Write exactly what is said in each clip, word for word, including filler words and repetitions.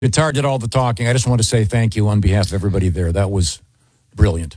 Guitar did all the talking. I just want to say thank you on behalf of everybody there. That was brilliant.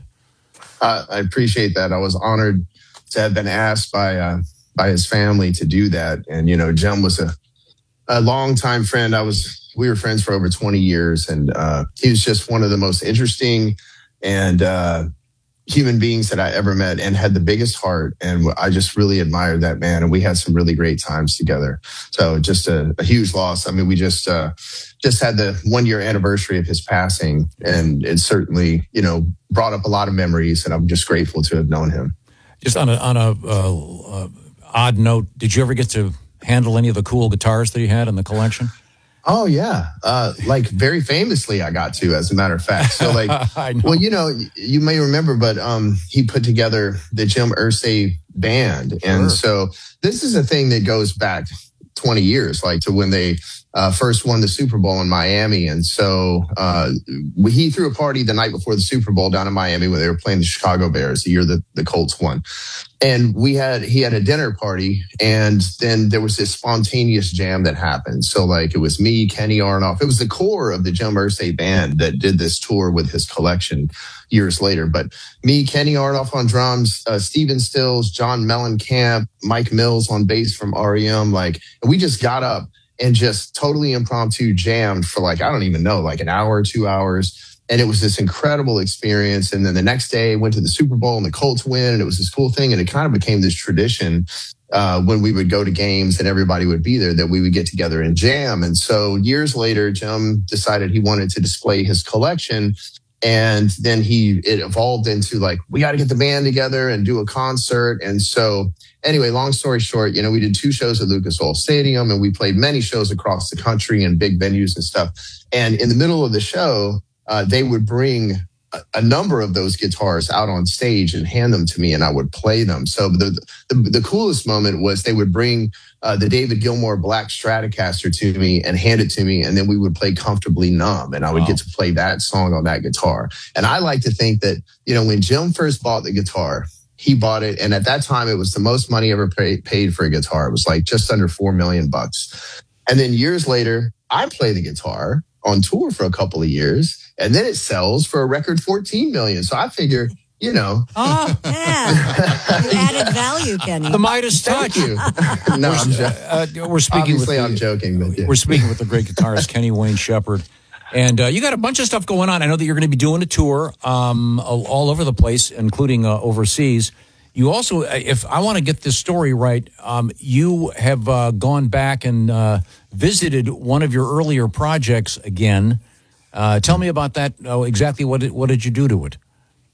Uh, I appreciate that. I was honored to have been asked by uh, by his family to do that. And, you know, Jim was a, a longtime friend. I was, we were friends for over twenty years. And uh, he was just one of the most interesting and uh, human beings that I ever met, and had the biggest heart. And I just really admired that man. And we had some really great times together. So just a, a huge loss. I mean, we just uh, just had the one year anniversary of his passing. And it certainly, you know, brought up a lot of memories. And I'm just grateful to have known him. Just on a, on a uh, uh, odd note, did you ever get to handle any of the cool guitars that he had in the collection? Oh, yeah. Uh, like very famously, I got to, as a matter of fact. So like, well, you know, you may remember, but um, he put together the Jim Irsay band. And sure. So this is a thing that goes back twenty years, like to when they uh, first won the Super Bowl in Miami. And so uh, he threw a party the night before the Super Bowl down in Miami when they were playing the Chicago Bears, the year that the Colts won. And we had, he had a dinner party, and then there was this spontaneous jam that happened. So like it was me, Kenny Aronoff. It was the core of the Jim Irsay band that did this tour with his collection years later. But me, Kenny Aronoff on drums, uh, Steven Stills, John Mellencamp, Mike Mills on bass from R E M. Like, and we just got up and just totally impromptu jammed for like, I don't even know, like an hour, two hours. And it was this incredible experience. And then the next day went to the Super Bowl and the Colts win. And it was this cool thing. And it kind of became this tradition uh, when we would go to games and everybody would be there, that we would get together and jam. And so years later, Jim decided he wanted to display his collection. And then he, it evolved into like, we got to get the band together and do a concert. And so anyway, long story short, you know, we did two shows at Lucas Oil Stadium, and we played many shows across the country and big venues and stuff. And in the middle of the show, Uh, they would bring a, a number of those guitars out on stage and hand them to me, and I would play them. So the the, the coolest moment was they would bring uh, the David Gilmour Black Stratocaster to me and hand it to me, and then we would play Comfortably Numb, and I would wow. get to play that song on that guitar. And I like to think that, you know, when Jim first bought the guitar, he bought it, and at that time it was the most money ever pay, paid for a guitar. It was like just under four million bucks. And then years later, I play the guitar on tour for a couple of years, and then it sells for a record fourteen million. So I figure, you know. Oh, yeah. You added value, Kenny. The Midas touch. You. No, we're, I'm jo- uh, we're speaking Obviously, with I'm the, joking. But yeah. We're speaking with the great guitarist, Kenny Wayne Shepherd. And uh, you got a bunch of stuff going on. I know that you're going to be doing a tour um, all, all over the place, including uh, overseas. You also, if I want to get this story right, um, you have uh, gone back and uh, visited one of your earlier projects again. Uh, tell me about that. Uh, exactly what did, what did you do to it?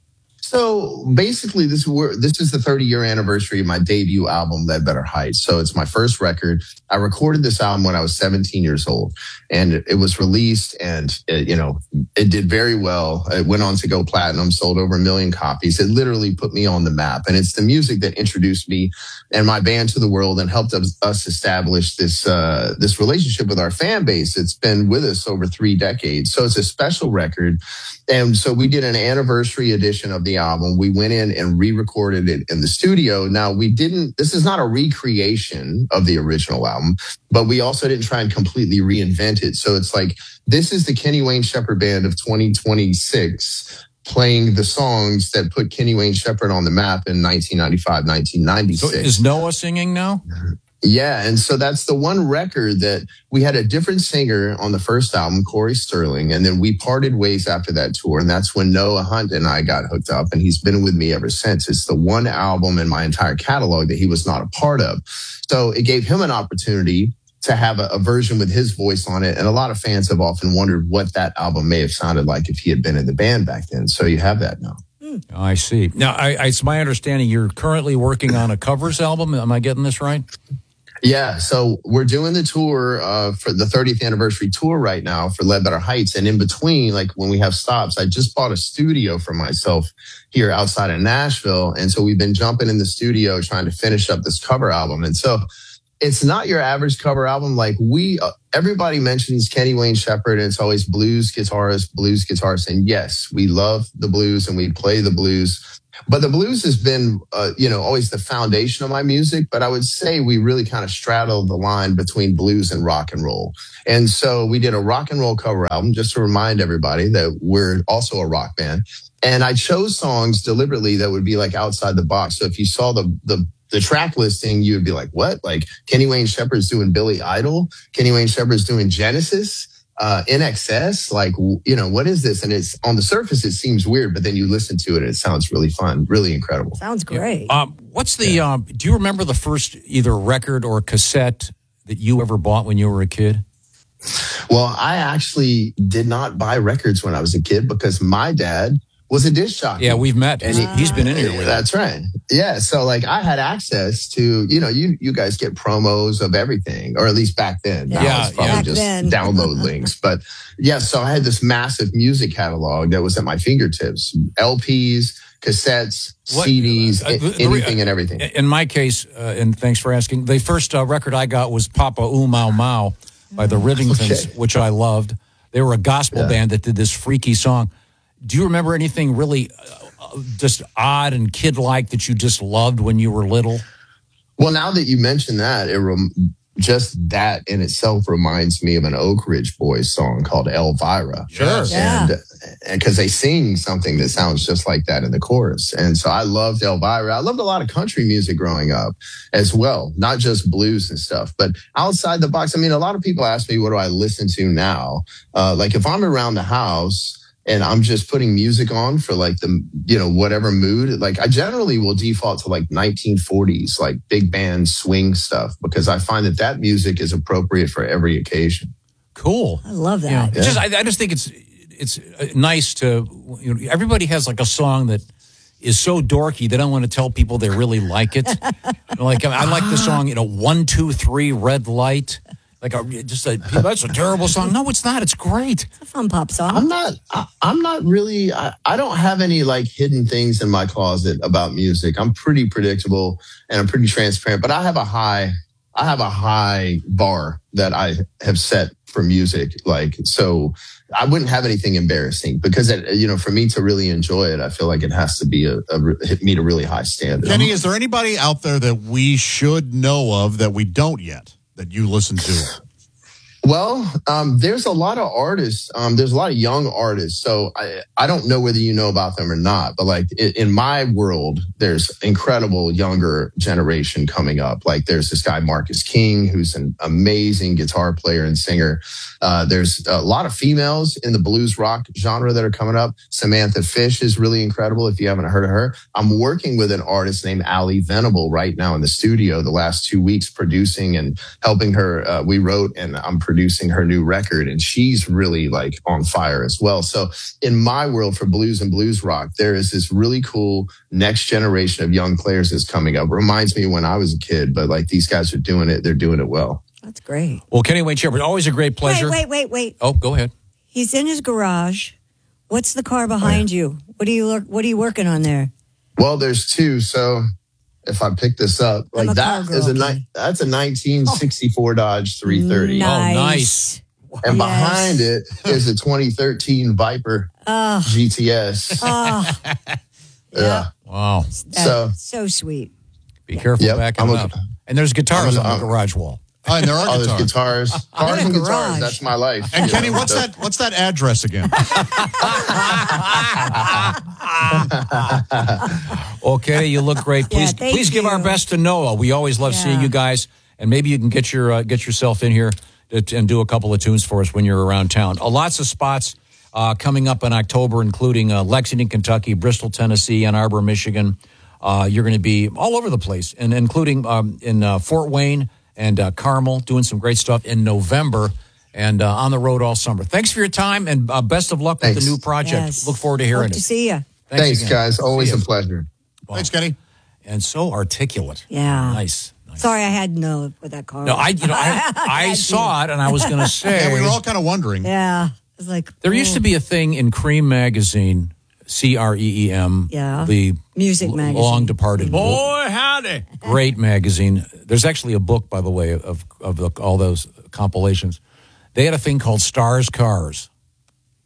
So basically, this this is the thirty year anniversary of my debut album, Ledbetter Heights. So it's my first record. I recorded this album when I was seventeen years old, and it, it was released, and it, you know, it did very well. It went on to go platinum, sold over a million copies. It literally put me on the map, and it's the music that introduced me and my band to the world and helped us, us establish this uh, this relationship with our fan base. It's been with us over three decades, so it's a special record. And so we did an anniversary edition of the album. We went in and re-recorded it in the studio. Now, we didn't, this is not a recreation of the original album, but we also didn't try and completely reinvent it. So it's like, this is the Kenny Wayne Shepherd Band of twenty twenty-six playing the songs that put Kenny Wayne Shepherd on the map in nineteen ninety-five, nineteen ninety-six. So is Noah singing now? Yeah, and so that's the one record that we had a different singer on the first album, Corey Sterling, and then we parted ways after that tour, and that's when Noah Hunt and I got hooked up, and he's been with me ever since. It's the one album in my entire catalog that he was not a part of. So it gave him an opportunity to have a, a version with his voice on it, and a lot of fans have often wondered what that album may have sounded like if he had been in the band back then. So you have that now. Oh, I see. Now, I, I, it's my understanding you're currently working on a covers album. Am I getting this right? Yeah, so we're doing the tour uh, for the thirtieth anniversary tour right now for Ledbetter Heights. And in between, like when we have stops, I just bought a studio for myself here outside of Nashville. And so we've been jumping in the studio trying to finish up this cover album. And so it's not your average cover album. Like we, uh, everybody mentions Kenny Wayne Shepherd, and it's always blues guitarist, blues guitarist. And yes, we love the blues and we play the blues. But the blues has been, uh, you know, always the foundation of my music. But I would say we really kind of straddled the line between blues and rock and roll. And so we did a rock and roll cover album just to remind everybody that we're also a rock band. And I chose songs deliberately that would be like outside the box. So if you saw the the the track listing, you would be like, what? Like Kenny Wayne Shepherd's doing Billy Idol. Kenny Wayne Shepherd's doing Genesis. Uh, N X S, like, you know, what is this? And it's on the surface, it seems weird, but then you listen to it and it sounds really fun, really incredible. Sounds great. Yeah. Um, what's the, yeah. um, do you remember the first either record or cassette that you ever bought when you were a kid? Well, I actually did not buy records when I was a kid because my dad was a disc jockey. Yeah, we've met. And he, he's been in here with That's right. Yeah. So like I had access to, you know, you you guys get promos of everything, or at least back then. Yeah, Now it's probably yeah. just Then. download links. But yeah, so I had this massive music catalog that was at my fingertips. L Ps, cassettes, What- C Ds, uh, the- the- anything and everything. In my case, uh, and thanks for asking, the first uh, record I got was Papa Ooh Mau Mau by the Rivingtons, Okay. which I loved. They were a gospel Yeah. band that did this freaky song. Do you remember anything really uh, just odd and kid-like that you just loved when you were little? Well, now that you mention that, it rem- just that in itself reminds me of an Oak Ridge Boys song called Elvira. Sure. Yeah. And because they sing something that sounds just like that in the chorus. And so I loved Elvira. I loved a lot of country music growing up as well, not just blues and stuff, but outside the box. I mean, a lot of people ask me, what do I listen to now? Uh, like if I'm around the house, and I'm just putting music on for like the, you know, whatever mood. Like I generally will default to like nineteen forties, like big band swing stuff, because I find that that music is appropriate for every occasion. Cool. I love that. Yeah. It's just, I, I just think it's it's uh, nice to, you know, everybody has like a song that is so dorky they don't want to tell people they really like it. Like I like the song, you know, one, two, three, red light. Like a, just a, that's a terrible song. No, it's not. It's great. It's a fun pop song. I'm not, I, I'm not really, I, I don't have any like hidden things in my closet about music. I'm pretty predictable and I'm pretty transparent, but I have a high, I have a high bar that I have set for music. Like, so I wouldn't have anything embarrassing because, it, you know, for me to really enjoy it, I feel like it has to be a, a meet a really high standard. Kenny, is there anybody out there that we should know of that we don't yet, that you listen to? Well, um, there's a lot of artists. Um, there's a lot of young artists. So I, I don't know whether you know about them or not, but like in, in my world, there's incredible younger generation coming up. Like there's this guy, Marcus King, who's an amazing guitar player and singer. Uh, there's a lot of females in the blues rock genre that are coming up. Samantha Fish is really incredible if you haven't heard of her. I'm working with an artist named Allie Venable right now in the studio the last two weeks producing and helping her. Uh, we wrote and I'm producing her new record and she's really like on fire as well. So in my world for blues and blues rock, there is this really cool next generation of young players that's coming up. It reminds me of when I was a kid, but like these guys are doing it. They're doing it well. That's great. Well, Kenny Wayne Shepherd, always a great pleasure. Wait, wait, wait, wait. Oh, go ahead. He's in his garage. What's the car behind you? What are you What are you working on there? Well, there's two. So if I pick this up, I'm like a that car is a girl, ni- Kenny. that's a nineteen sixty-four Dodge three thirty. Nice. Oh, nice. And Yes. behind it is a twenty thirteen Viper Oh, G T S. oh, Yeah. Wow. So- so sweet. Be careful Yep, backing I'm it a- up. And there's guitars I'm a- on the garage wall. Oh, and there are Oh, there's guitars. guitars. Cars and Garage. guitars. That's my life. And You Kenny, know, what's so- that? What's that address again? Okay, you look great. Yeah, Please, thank please give our you. best to Noah. We always love Yeah. seeing you guys, and maybe you can get your uh, get yourself in here to, and do a couple of tunes for us when you're around town. Uh, lots of spots uh, coming up in October, including uh, Lexington, Kentucky, Bristol, Tennessee, Ann Arbor, Michigan. Uh, you're going to be all over the place, and including um, in uh, Fort Wayne and uh, Carmel, doing some great stuff in November. And uh, on the road all summer. Thanks for your time, and uh, best of luck with Thanks. the new project. Yes. Look forward to hearing Hope it. to see you. Thanks, again. guys. Always See a ya. pleasure. Thanks, Kenny. And so articulate. Yeah. Nice. nice. Sorry, I had no with that car. No, I you know I, I Had saw it and I was going to say Yeah, we were all kind of wondering. Yeah. It's like there used to be a thing in Cream magazine, C R E E M. Yeah. The Music l- magazine. long departed. Boy, howdy. Great magazine. There's actually a book, by the way, of of the, all those compilations. They had a thing called Stars Cars,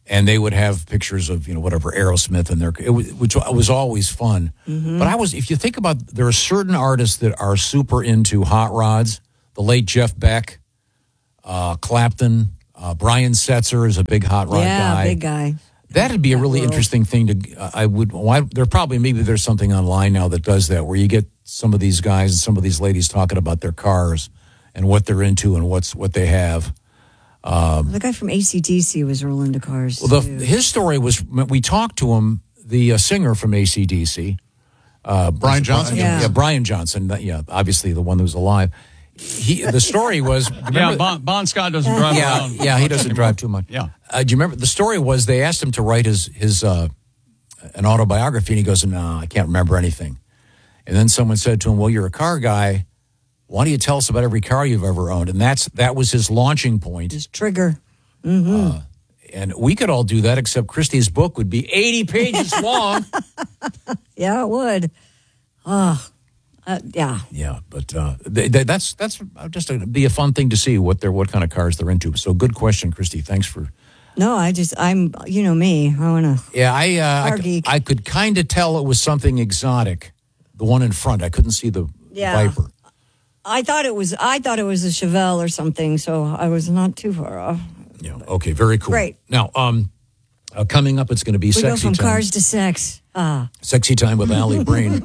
and they would have pictures of, you know, whatever, Aerosmith in there, it was, which was always fun. Mm-hmm. But I was, if you think about, there are certain artists that are super into hot rods. The late Jeff Beck, uh, Clapton, uh, Brian Setzer is a big hot rod yeah, guy. Yeah, big guy. That'd be a really world. interesting thing to, uh, I would, why, there probably, maybe there's something online now that does that, where you get some of these guys and some of these ladies talking about their cars and what they're into and what's what they have. Um, the guy from A C D C was real into cars. Well, the, his story was, we talked to him, the uh, singer from A C D C. Uh, Brian Johnson? Yeah. Yeah. yeah, Brian Johnson. Yeah, obviously the one who's alive. He, the story was... yeah, Bon, bon Scott doesn't drive yeah, around. Yeah, he doesn't drive too much. Yeah. Uh, do you remember, the story was they asked him to write his, his uh, an autobiography, and he goes, no, I can't remember anything. And then someone said to him, well, you're a car guy. Why don't you tell us about every car you've ever owned? And that's that was his launching point. His trigger. Mm-hmm. Uh, and we could all do that, except Christy's book would be eighty pages long. Yeah, it would. Oh, uh, yeah. Yeah, but uh, they, they, that's that's just a, be a fun thing to see what they're what kind of cars they're into. So good question, Christy. Thanks for. No, I just I'm you know me. I want to. Yeah, I uh, car I, geek. I could kind of tell it was something exotic. The one in front, I couldn't see the Yeah. Viper. I thought it was I thought it was a Chevelle or something, so I was not too far off. Yeah. Okay. Very cool. Great. Now, um, uh, coming up, it's going to be We sexy go from time. cars to sex. Ah, Sexy time with Allie Breen.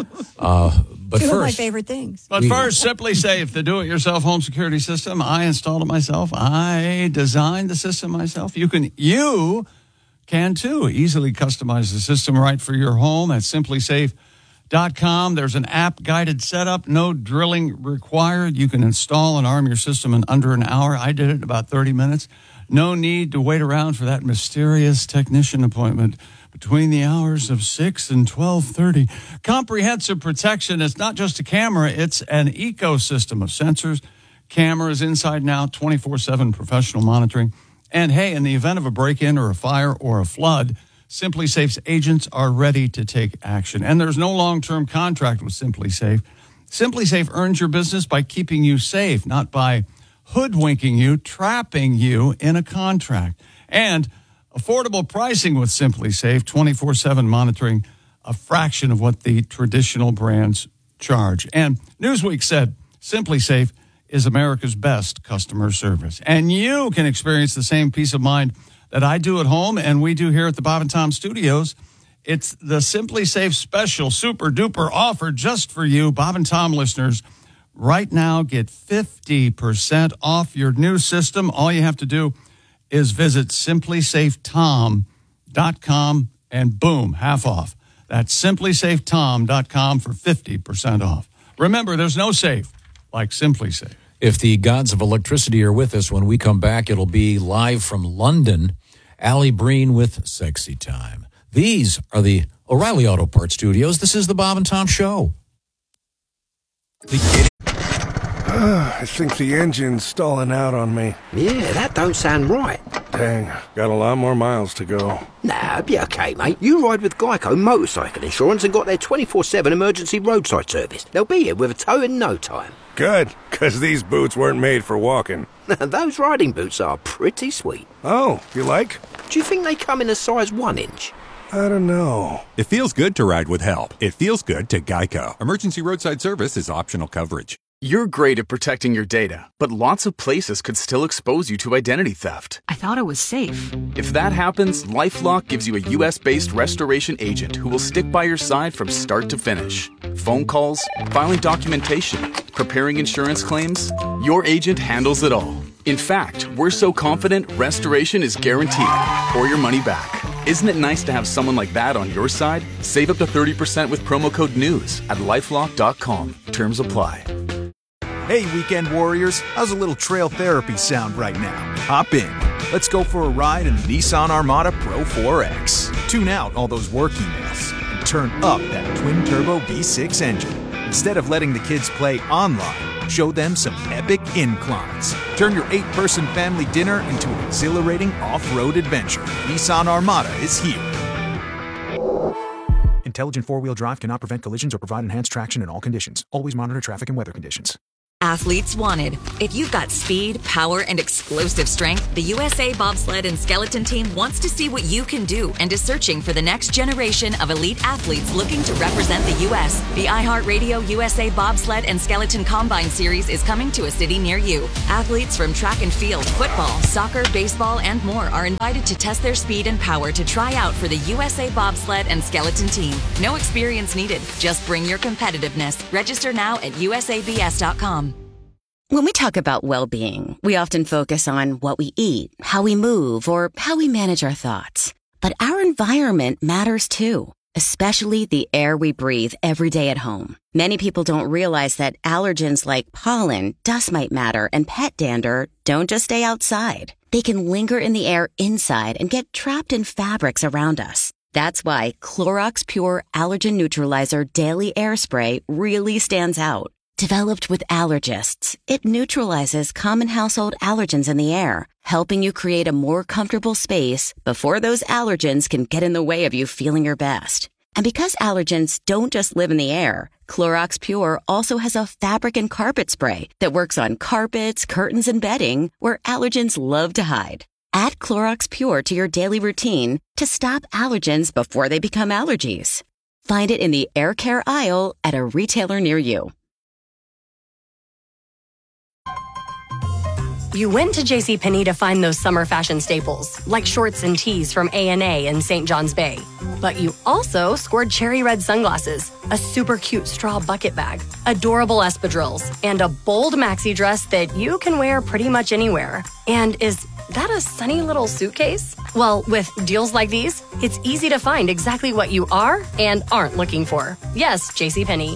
uh, but two first, of my favorite things. But first, Simply Safe, the do-it-yourself home security system. I installed it myself. I designed the system myself. You can, you can too, easily customize the system right for your home at simply safe dot com. There's an app-guided setup, no drilling required. You can install and arm your system in under an hour. I did it in about thirty minutes. No need to wait around for that mysterious technician appointment between the hours of six and twelve thirty. Comprehensive protection. It's not just a camera. It's an ecosystem of sensors, cameras inside and out, twenty-four seven professional monitoring. And, hey, in the event of a break-in or a fire or a flood, Simply Safe's agents are ready to take action. And there's no long-term contract with Simply Safe. Simply Safe earns your business by keeping you safe, not by hoodwinking you, trapping you in a contract. And affordable pricing with Simply Safe, twenty-four seven monitoring, a fraction of what the traditional brands charge. And Newsweek said Simply Safe is America's best customer service. And you can experience the same peace of mind that I do at home and we do here at the Bob and Tom Studios. It's the Simply Safe special super duper offer just for you, Bob and Tom listeners. Right now, get fifty percent off your new system. All you have to do is visit simply safe tom dot com and boom, half off. That's simply safe tom dot com for fifty percent off. Remember, there's no safe like Simply Safe. if the gods of electricity are with us when we come back, it'll be live from London. Allie Breen with Sexy Time. These are the O'Reilly Auto Parts Studios. This is the Bob and Tom Show. Uh, I think the engine's stalling out on me. Yeah, that don't sound right. Dang, got a lot more miles to go. Nah, be okay, mate. You ride with Geico Motorcycle Insurance and got their twenty-four seven emergency roadside service. They'll be here with a tow in no time. Good, because these boots weren't made for walking. Those riding boots are pretty sweet. Oh, you like? Do you think they come in a size one inch? I don't know. It feels good to ride with help. It feels good to Geico. Emergency roadside service is optional coverage. You're great at protecting your data, but lots of places could still expose you to identity theft. I thought it was safe. If that happens, LifeLock gives you a U S based restoration agent who will stick by your side from start to finish. Phone calls, filing documentation, preparing insurance claims, your agent handles it all. In fact, we're so confident restoration is guaranteed or your money back. Isn't it nice to have someone like that on your side? Save up to thirty percent with promo code NEWS at lifelock dot com. Terms apply. Hey, weekend warriors, how's a little trail therapy sound right now? Hop in. Let's go for a ride in the Nissan Armada Pro four X. Tune out all those work emails and turn up that twin-turbo V six engine. Instead of letting the kids play online, show them some epic inclines. Turn your eight-person family dinner into an exhilarating off-road adventure. Nissan Armada is here. Intelligent four-wheel drive cannot prevent collisions or provide enhanced traction in all conditions. Always monitor traffic and weather conditions. Athletes wanted. If you've got speed, power, and explosive strength, the U S A Bobsled and Skeleton Team wants to see what you can do and is searching for the next generation of elite athletes looking to represent the U S The iHeartRadio U S A Bobsled and Skeleton Combine Series is coming to a city near you. Athletes from track and field, football, soccer, baseball, and more are invited to test their speed and power to try out for the U S A Bobsled and Skeleton Team. No experience needed. Just bring your competitiveness. Register now at U S A B S dot com. When we talk about well-being, we often focus on what we eat, how we move, or how we manage our thoughts. But our environment matters too, especially the air we breathe every day at home. Many people don't realize that allergens like pollen, dust mite matter, and pet dander don't just stay outside. They can linger in the air inside and get trapped in fabrics around us. That's why Clorox Pure Allergen Neutralizer Daily Air Spray really stands out. Developed with allergists, it neutralizes common household allergens in the air, helping you create a more comfortable space before those allergens can get in the way of you feeling your best. And because allergens don't just live in the air, Clorox Pure also has a fabric and carpet spray that works on carpets, curtains, and bedding where allergens love to hide. Add Clorox Pure to your daily routine to stop allergens before they become allergies. Find it in the air care aisle at a retailer near you. You went to JCPenney to find those summer fashion staples, like shorts and tees from A and A in Saint John's Bay. But you also scored cherry red sunglasses, a super cute straw bucket bag, adorable espadrilles, and a bold maxi dress that you can wear pretty much anywhere. And is that a sunny little suitcase? Well, with deals like these, it's easy to find exactly what you are and aren't looking for. Yes, JCPenney.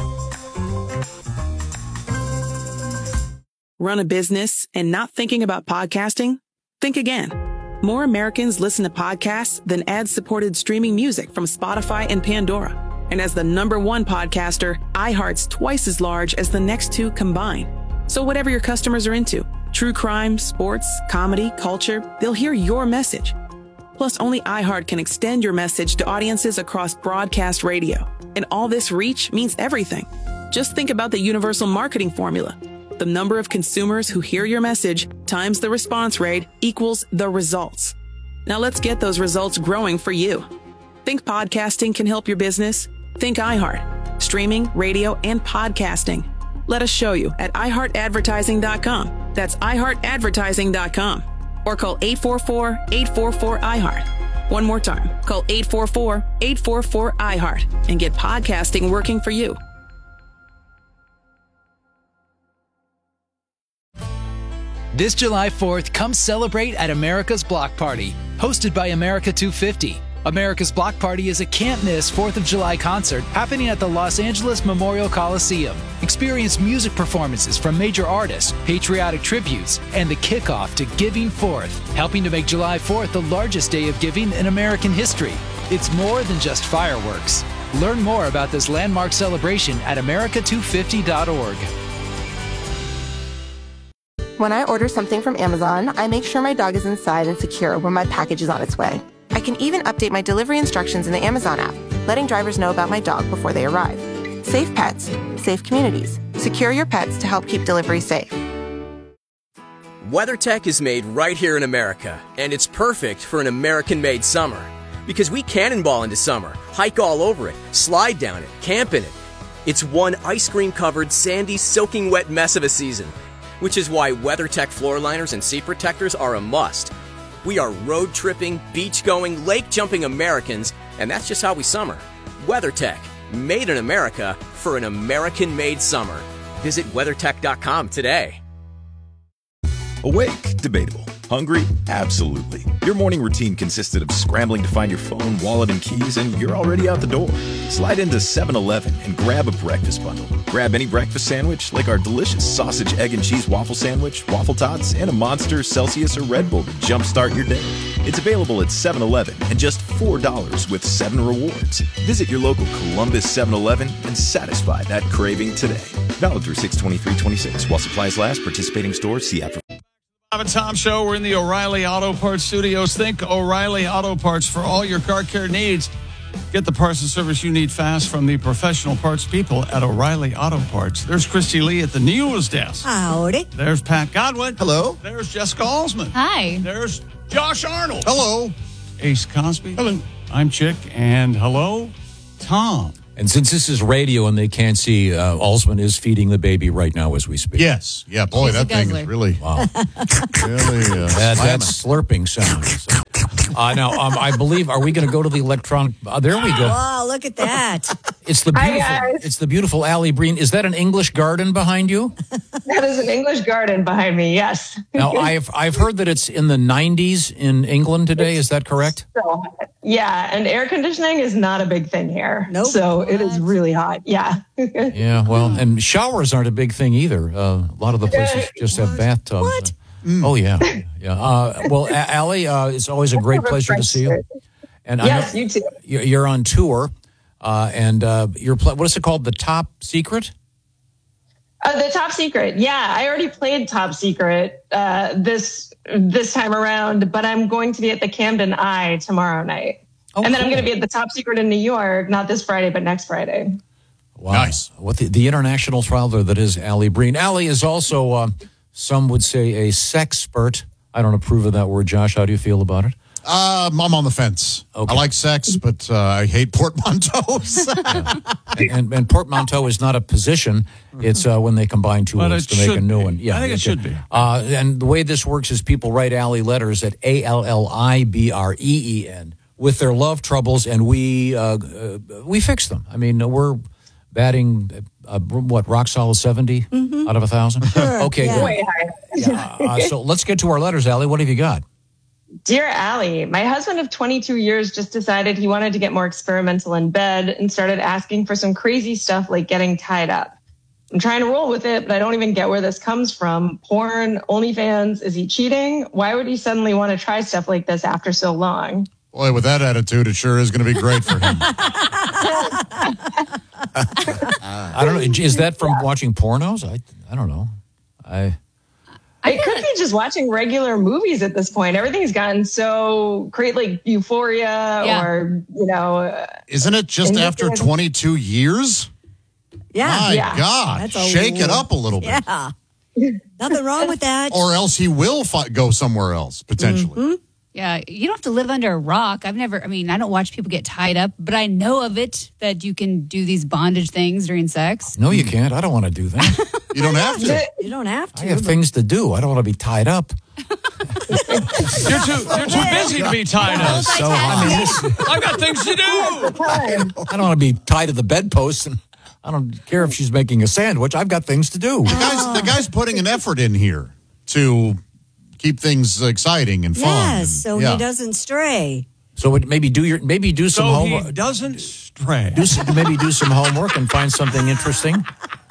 Run a business and not thinking about podcasting? Think again. More Americans listen to podcasts than ad-supported streaming music from Spotify and Pandora. And as the number one podcaster, iHeart's twice as large as the next two combined. So whatever your customers are into, true crime, sports, comedy, culture, they'll hear your message. Plus, only iHeart can extend your message to audiences across broadcast radio. And all this reach means everything. Just think about the universal marketing formula. The number of consumers who hear your message times the response rate equals the results. Now let's get those results growing for you. Think podcasting can help your business? Think iHeart. Streaming, radio, and podcasting. Let us show you at i heart advertising dot com. That's i heart advertising dot com. Or call eight four four, eight four four, I heart. One more time. Call eight four four, eight four four, I heart and get podcasting working for you. This July fourth, come celebrate at America's Block Party, hosted by America two fifty. America's Block Party is a can't-miss fourth of July concert happening at the Los Angeles Memorial Coliseum. Experience music performances from major artists, patriotic tributes, and the kickoff to Giving Fourth, helping to make July fourth the largest day of giving in American history. It's more than just fireworks. Learn more about this landmark celebration at america two fifty dot org. When I order something from Amazon, I make sure my dog is inside and secure when my package is on its way. I can even update my delivery instructions in the Amazon app, letting drivers know about my dog before they arrive. Safe pets, safe communities. Secure your pets to help keep delivery safe. WeatherTech is made right here in America, and it's perfect for an American-made summer. Because we cannonball into summer, hike all over it, slide down it, camp in it. It's one ice cream-covered, sandy, soaking wet mess of a season. Which is why WeatherTech floor liners and seat protectors are a must. We are road tripping, beach going, lake jumping Americans, and that's just how we summer. WeatherTech, made in America for an American-made summer. Visit weathertech dot com today. Awake? Debatable. Hungry? Absolutely. Your morning routine consisted of scrambling to find your phone, wallet, and keys, and you're already out the door. Slide into seven eleven and grab a breakfast bundle. Grab any breakfast sandwich, like our delicious sausage, egg, and cheese waffle sandwich, waffle tots, and a Monster, Celsius, or Red Bull to jumpstart your day. It's available at seven eleven and just four dollars with seven rewards. Visit your local Columbus seven eleven and satisfy that craving today. Valid through six twenty-three twenty-six. While supplies last, participating stores, see app for... Bob and Tom Show. We're in the O'Reilly Auto Parts studios. Think O'Reilly Auto Parts for all your car care needs. Get the parts and service you need fast from the professional parts people at O'Reilly Auto Parts. There's Christy Lee at the news desk. Howdy. There's Pat Godwin. Hello. There's Jessica Alsman. Hi. There's Josh Arnold. Hello. Ace Cosby. Hello. I'm Chick. And hello, Tom. And since this is radio and they can't see, uh, Alsman is feeding the baby right now as we speak. Yes. Yeah, boy, She's a that thing guzzler. is really, Wow. really uh, That, slamming. that slurping sound. So, uh, now, um, I believe, are we going to go to the electronic? Uh, there we go. Wow, look at that. It's the Hi, beautiful. guys. It's the beautiful Allie Breen. Is that an English garden behind you? That is an English garden behind me, yes. Now, I've I've heard that it's in the nineties in England today. Is that correct? So, yeah, and air conditioning is not a big thing here. Nope. So it is really hot. Yeah. Yeah. Well, and showers aren't a big thing either. Uh, a lot of the places just have bathtubs. What? Oh yeah, yeah. Uh, well, A- Allie, uh, it's always a great pleasure to see you. And Yes, I know you too. you- You're on tour, uh, and uh, you're pl- what is it called? The Top Secret. Uh, the Top Secret. Yeah, I already played Top Secret uh, this this time around, but I'm going to be at the Camden Eye tomorrow night. Oh, and then I'm cool. going to be at the Top Secret in New York, not this Friday, but next Friday. Wow. Nice. What the, the international traveler that is Allie Breen. Allie is also, uh, some would say, a sexpert. I don't approve of that word, Josh. How do you feel about it? Um, I'm on the fence. Okay. I like sex, but uh, I hate portmanteaus. And, and, and portmanteau is not a position. It's uh, when they combine two But words it to make a should new be. one. Yeah, I think it should be. Uh, and the way this works is people write Allie letters at A L L I B R E E N with their love troubles, and we uh, uh, we fix them. I mean, we're batting, uh, what, rock solid seventy out of a thousand? Okay, Yeah. good. Way high. Yeah, uh, so let's get to our letters, Allie. What have you got? Dear Allie, my husband of twenty-two years just decided he wanted to get more experimental in bed and started asking for some crazy stuff like getting tied up. I'm trying to roll with it, but I don't even get where this comes from. Porn, OnlyFans, is he cheating? Why would he suddenly want to try stuff like this after so long? Boy, with that attitude, it sure is going to be great for him. I don't know. Is that from watching pornos? I I don't know. I It could be just watching regular movies at this point. Everything's gotten so great, like Euphoria Yeah. or, you know. uh, Isn't it just And you after can- twenty-two years? Yeah. My Yeah. God. That's a Shake it lo- up a little bit. Yeah. Nothing wrong with that. Or else he will fi- go somewhere else, potentially. Mm-hmm. Yeah, you don't have to live under a rock. I've never, I mean, I don't watch people get tied up, but I know of it that you can do these bondage things during sex. no, you can't. I don't want to do that. You don't have to. You don't have to. I have but- things to do. I don't want to be tied up. You're too, you're too busy to be tied up. So I mean, this, I've got things to do. I don't want to be tied to the bedpost, and I don't care if she's making a sandwich. I've got things to do. The guy's, the guy's putting an effort in here to keep things exciting and fun. Yes, and- so yeah. he doesn't stray. So it, maybe do your maybe do some So he homework. doesn't stray. Do some, maybe do some homework and find something interesting.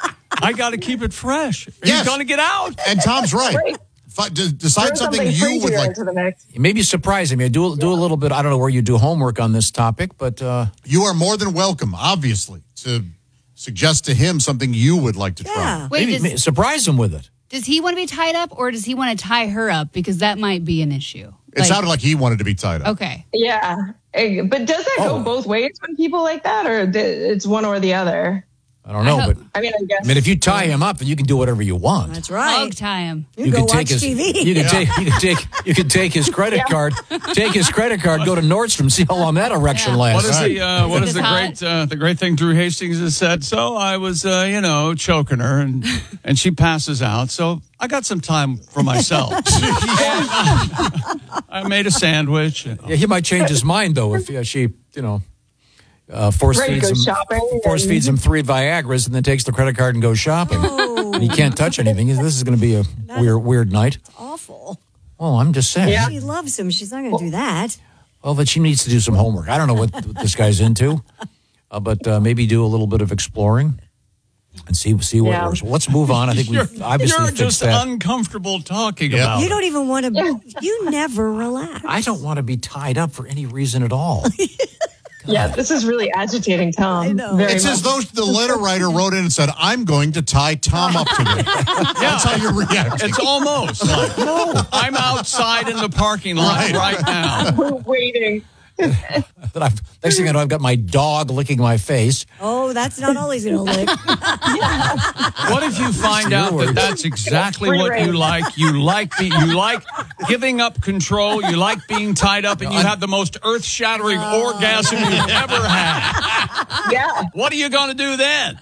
I got to keep it fresh. Yes. He's going to get out. And Tom's right. Right. Fi- d- decide Throw something you would crazier like. into the mix. Maybe surprise him. You do do a little bit. I don't know where you do homework on this topic, but uh, You are more than welcome, obviously, to suggest to him something you would like to try. Yeah. Wait, maybe, does, may- surprise him with it. does he want to be tied up or does he want to tie her up? Because that might be an issue. It sounded like he wanted to be tied up. Okay. Yeah. Eh, But does that Oh. go both ways when people like that, or th- it's one or the other? I don't know, I but hope- I mean, I guess. I mean, if you tie him up, then you can do whatever you want. That's right. Hog tie him. You, go can watch take his T V. you can take you can take you can take his credit Yeah. card, take his credit card, go to Nordstrom, see how long that erection Yeah. lasts. What is the uh, what is Is the it hot? great uh, the great thing Drew Hastings has said? So I was uh, you know choking her and and she passes out. So I got some time for myself. And, uh, I made a sandwich. And, Yeah, he might change his mind though if uh, she, you know, uh, force Ready to feeds go him shopping force and- feeds him three Viagra's and then takes the credit card and goes shopping. Oh. And he can't touch anything. This is going to be a weird weird night. Awful. Well, I'm just saying. Yeah. She loves him. She's not going to do that. Well, but she needs to do some homework. I don't know what, what this guy's into, uh, but uh, maybe do a little bit of exploring and see see what Yeah. works. Let's move on. I think you're, we've obviously you're fixed just that. uncomfortable talking Yeah. about You it. don't even want to. You never relax. I don't want to be tied up for any reason at all. Yeah, this is really agitating Tom. I know. Very It's much. as though the letter writer wrote in and said, I'm going to tie Tom up today. That's how you're reacting. It's almost like, no, I'm outside in the parking lot right, Right. now. We're waiting. that I've, next thing I know, I've got my dog licking my face. Oh, that's not all he's going to lick. What if you find out that that's exactly what you like? You like the, you like giving up control. You like being tied up, and you have the most earth-shattering oh. orgasm you've ever had. Yeah. What are you going to do then?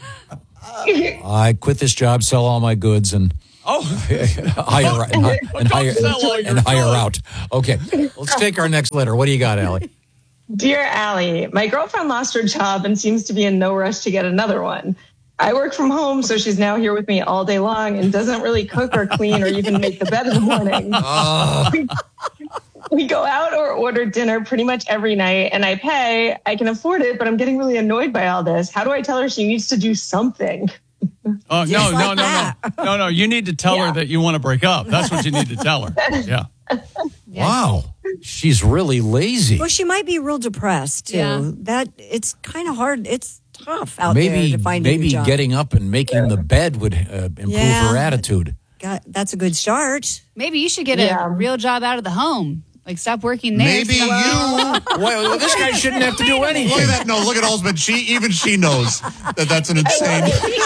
I quit this job, sell all my goods, and oh, hire and, hi- and hire and, and hire out. Okay, let's take our next letter. What do you got, Allie? Dear Allie, my girlfriend lost her job and seems to be in no rush to get another one. I work from home, so she's now here with me all day long and doesn't really cook or clean or even make the bed in the morning. Oh. We, we go out or order dinner pretty much every night, and I pay. I can afford it, but I'm getting really annoyed by all this. How do I tell her she needs to do something? Oh, no, like no, no, no, no. No, no, you need to tell yeah. her that you want to break up. That's what you need to tell her. Yeah. Wow. She's really lazy. Well, she might be real depressed, too. Yeah. That it's kind of hard. It's tough out maybe, there to find maybe a new job. getting up and making yeah. the bed would uh, improve yeah. her attitude. God, that's a good start. Maybe you should get yeah. a real job out of the home. Like, stop working there. Maybe you. Well, this guy shouldn't have to do anything. Look at that. No, look at Osmond. She, even she knows that that's an insane.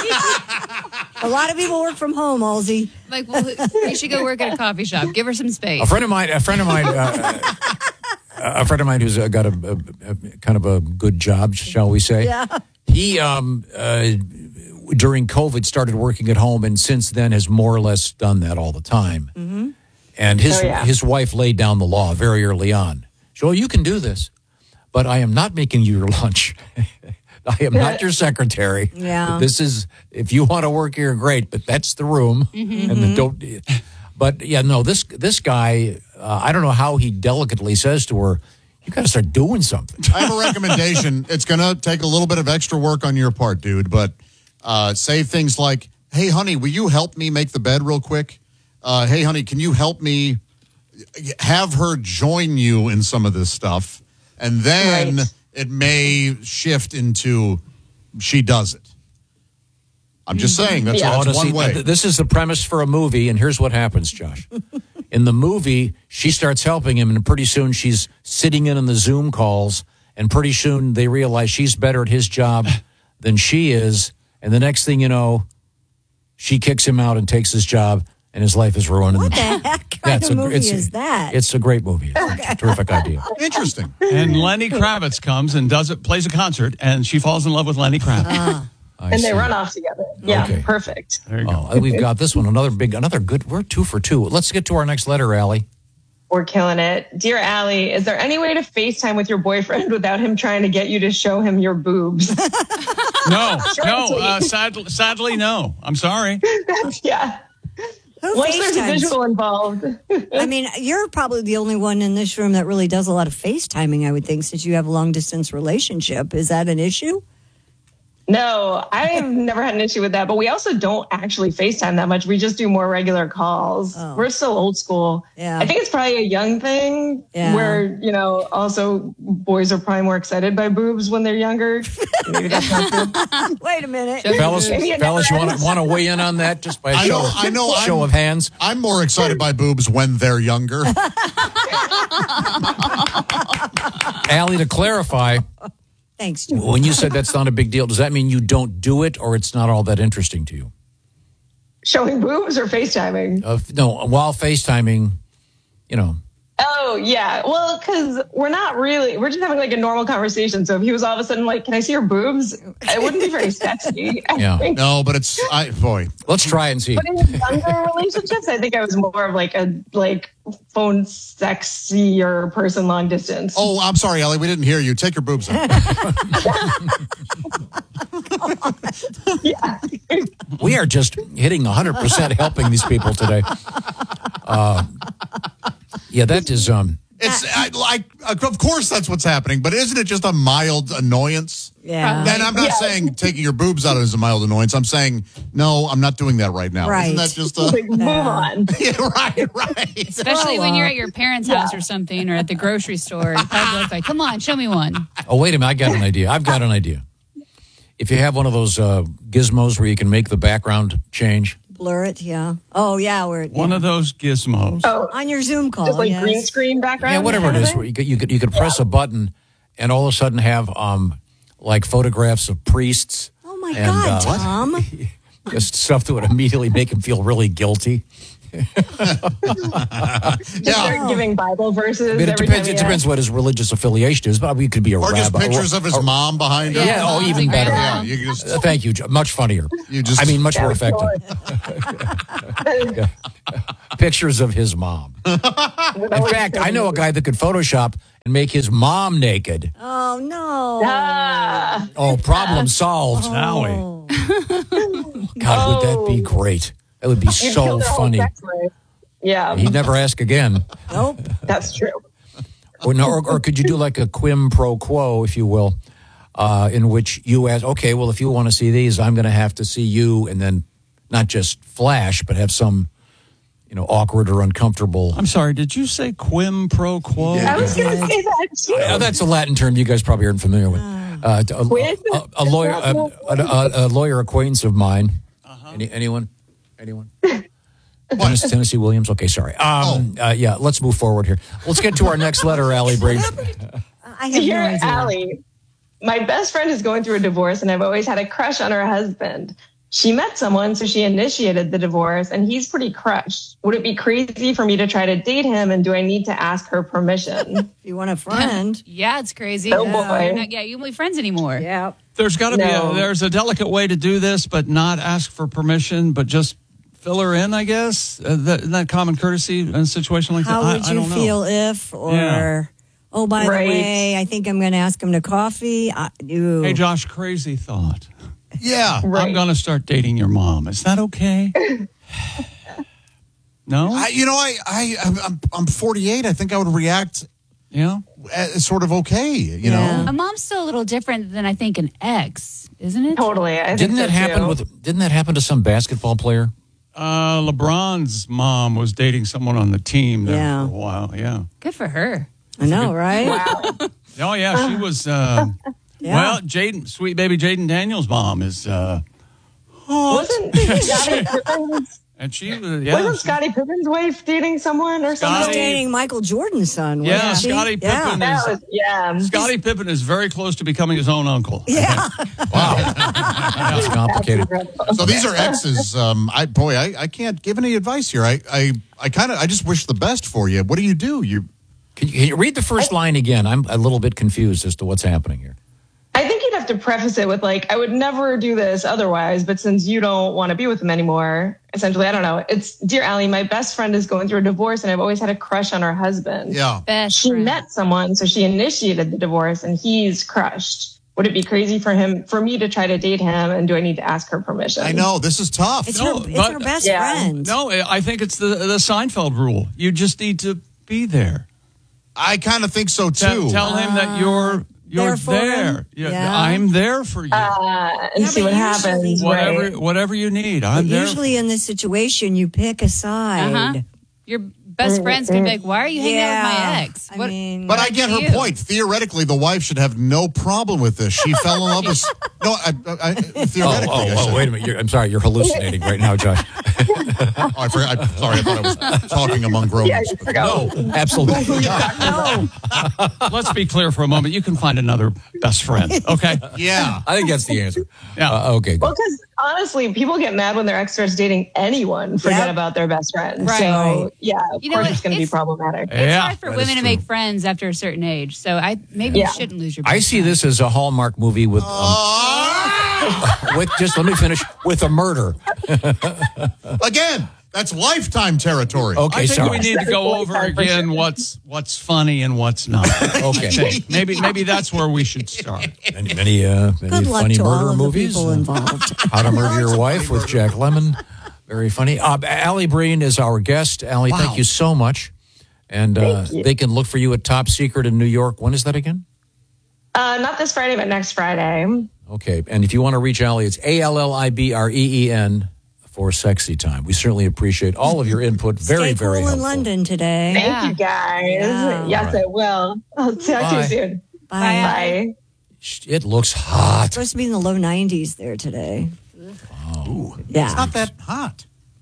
A lot of people work from home, Halsey. Like, well, you should go work at a coffee shop. Give her some space. A friend of mine, a friend of mine, uh, a friend of mine who's got a, a, a kind of a good job, shall we say? Yeah. He, um, uh, during COVID, started working at home, and since then has more or less done that all the time. Mm-hmm. And his oh, yeah. his wife laid down the law very early on. So you can do this, but I am not making you your lunch. I am not your secretary. Yeah. This is, if you want to work here, great, but that's the room. Mm-hmm. And then don't. But yeah, no, this this guy, uh, I don't know how he delicately says to her, you got to start doing something. I have a recommendation. It's going to take a little bit of extra work on your part, dude, but uh, say things like, hey, honey, will you help me make the bed real quick? Uh, hey, honey, can you help me? Have her join you in some of this stuff, and then right. it may shift into she does it. I'm just saying that's, yeah. that's one see, way. This is the premise for a movie, and here's what happens, Josh. In the movie, she starts helping him, and pretty soon she's sitting in on the Zoom calls, and pretty soon they realize she's better at his job than she is, and the next thing you know, she kicks him out and takes his job. And his life is ruined. What the heck kind yeah, of a, movie it's, is that? It's a great movie. It's okay. a terrific idea. Interesting. And Lenny Kravitz comes and does it, plays a concert, and she falls in love with Lenny Kravitz. Ah. And see. They run off together. Yeah, okay. Perfect. There you oh, go. We've got this one, another big, another good. We're two for two. Let's get to our next letter, Allie. We're killing it. Dear Allie, is there any way to FaceTime with your boyfriend without him trying to get you to show him your boobs? No, no. Uh, sad, sadly, no. I'm sorry. Yeah. Who Once there's a visual involved. I mean, you're probably the only one in this room that really does a lot of FaceTiming, I would think, since you have a long-distance relationship. Is that an issue? No, I've never had an issue with that. But we also don't actually FaceTime that much. We just do more regular calls. Oh. We're so old school. Yeah. I think it's probably a young thing yeah. where, you know, also boys are probably more excited by boobs when they're younger. Maybe that's not true. Wait a minute. Fellas, fellas you want to, want to weigh in on that just by a I show, know, I know, show of hands? I'm more excited by boobs when they're younger. Allie, to clarify... Thanks, Joe. When you said that's not a big deal, does that mean you don't do it or it's not all that interesting to you? Showing boobs or FaceTiming? Uh, no, while FaceTiming, you know. Oh, yeah. Well, because we're not really, we're just having like a normal conversation. So if he was all of a sudden like, can I see your boobs? It wouldn't be very sexy. I yeah. think. No, but it's, I boy. Let's try and see. But in younger relationships, I think I was more of like a, like, phone sexy or person long distance. Oh, I'm sorry, Ellie. We didn't hear you. Take your boobs out. Yeah. We are just hitting one hundred percent helping these people today. Uh, yeah, that is... um. It's I, like, of course that's what's happening, but isn't it just a mild annoyance? Yeah. Then I'm not yeah. saying taking your boobs out is a mild annoyance. I'm saying, no, I'm not doing that right now. Right. Isn't that just a... Like, move on. Yeah, right, right. Especially when you're at your parents' house yeah. or something, or at the grocery store. And Public, like, come on, show me one. Oh, wait a minute. I got an idea. I've got an idea. If you have one of those uh, gizmos where you can make the background change. Blur it, yeah. Oh, yeah. Where, One yeah. of those gizmos. Oh, on your Zoom call. just like yes. green screen background. Yeah, whatever it is. Where you could, you could, you could press a button and all of a sudden have um, like photographs of priests. Oh, my and, God, uh, Tom. Just stuff that would immediately make him feel really guilty. Just start giving Bible verses. I mean, it every depends. time It he depends what his religious affiliation is. But we could be a Or rabbi. just pictures of his or- mom behind him. Yeah, oh, even better. Yeah, you can just, Uh, thank you. Jo- Much funnier. You just- I mean, much more Yeah, effective. Yeah. Pictures of his mom. In fact, I know a guy that could Photoshop and make his mom naked. Oh, no. Ah. Oh, problem solved. Oh. God, would that be great? That would be You'd so kill their whole funny. sex life. Yeah, He'd never ask again. Nope. that's true. Or, no, or, or could you do like a quim pro quo, if you will, uh, in which you ask, okay, well, if you want to see these, I'm going to have to see you, and then not just flash, but have some, you know, awkward or uncomfortable. I'm sorry, did you say quim pro quo? I was going to say that too. Uh, that's a Latin term you guys probably aren't familiar with. Uh, a, a, a, a lawyer, a, a, a, a lawyer acquaintance of mine. Any, anyone? Anyone? Tennessee, Tennessee Williams. Okay, sorry. Um, uh, yeah, let's move forward here. Let's get to our next letter, Allie Breen. I have Dear no idea. Allie, my best friend is going through a divorce, and I've always had a crush on her husband. She met someone, so she initiated the divorce, and he's pretty crushed. Would it be crazy for me to try to date him, and do I need to ask her permission? If you want a friend. Yeah, it's crazy. Oh, Yeah. boy. You're not- yeah, you won't be friends anymore. Yeah. There's got to No. be a, there's a delicate way to do this, but not ask for permission, but just fill her in, I guess. Uh, that, isn't that common courtesy in a situation like How that? would I, I you don't know. feel if, or, Yeah. oh, by Right. the way, I think I'm going to ask him to coffee. I, ooh. Hey, Josh, crazy thought. yeah. Right. I'm going to start dating your mom. Is that okay? No? I, you know, I, I, I'm, I'm forty-eight. I think I would react yeah. uh, sort of okay, you Yeah. know? A mom's still a little different than I think an ex, isn't it? Totally. I think Didn't so, that happen too. with? Didn't that happen to some basketball player? Uh, LeBron's mom was dating someone on the team there Yeah. for a while. Yeah. Good for her. I know, right? Wow. Oh, yeah. She was, uh, Yeah. well, Jaden, sweet baby Jaden Daniels' mom is, uh, Wasn't Scottie Pippen's, and she was, yeah. wasn't Scottie Pippen's wife dating someone or He's something? Scottie- dating Michael Jordan's son. Yeah, wasn't she? Scottie Yeah. Pippen That is, was, yeah. Scottie Pippen is very close to becoming his own uncle. Yeah. That's complicated. So these are exes. Um, I boy, I, I can't give any advice here. I I, I kind of I just wish the best for you. What do you do? You Can you, can you read the first line again? I'm a little bit confused as to what's happening here. I think you'd have to preface it with like, I would never do this otherwise, but since you don't want to be with him anymore, essentially, I don't know. It's, dear Allie, my best friend is going through a divorce and I've always had a crush on her husband. yeah. Best She friend. met someone, so she initiated the divorce and he's crushed. Would it be crazy for him, for me to try to date him, and do I need to ask her permission? I know this is tough. It's, No, her, it's but- her best Yeah. friend. No, I think it's the, the Seinfeld rule. You just need to be there. I kind of think so Tell, too. tell him that you're you're There for there. him? Yeah, Yeah. I'm there for you. Uh, and Yeah, see but what usually- happens. whatever right? whatever you need, I'm there. Usually in this situation, you pick a side. Uh-huh. Your best friend's going to be like, why are you hanging out with my ex? I What- mean, But I get her you. point. Theoretically, the wife should have no problem with this. She fell in love with. No, I, I, I, theoretically. Oh, oh, I oh, said. wait a minute. You're, I'm sorry. You're hallucinating right now, Josh. Oh, I forgot. I, sorry, I thought I was talking among grown Yeah, ups. I forgot. No, absolutely not. no. Let's be clear for a moment. You can find another best friend. Okay. Yeah. I think that's the answer. Yeah. Uh, okay. Well, because honestly, people get mad when their ex starts dating anyone, forget Yep. about their best friend. Right. So, yeah, of You know course what? it's going to be It's- problematic. It's Yeah, hard for that women is to true. make friends after a certain age. So I maybe Yeah. you shouldn't lose your best I see friend. this as a Hallmark movie with, um, with just let me finish with a murder. Again, that's lifetime territory. Okay, I think sorry. we need to go over again what's what's funny and what's not. Okay. I think. Maybe maybe that's where we should start. Many, many, uh, many Good luck funny to murder all of movies. the people Uh, involved. How to Murder Your Wife with Jack Lemmon. Very funny. Uh, Allie Breen is our guest. Allie, Wow. thank you so much. And uh, Thank you. they can look for you at Top Secret in New York. When is that again? Uh, not this Friday, but next Friday. Okay. And if you want to reach Allie, it's A L L I B R E E N for Sexy Time. We certainly appreciate all of your input. Very, Stay very cool in helpful. London today. Thank Yeah. you, guys. Yeah. Yes, All right. I will. I'll talk to Bye. you soon. Bye. Bye. It looks hot. It's supposed to be in the low nineties there today. Oh. Yeah. It's not that hot.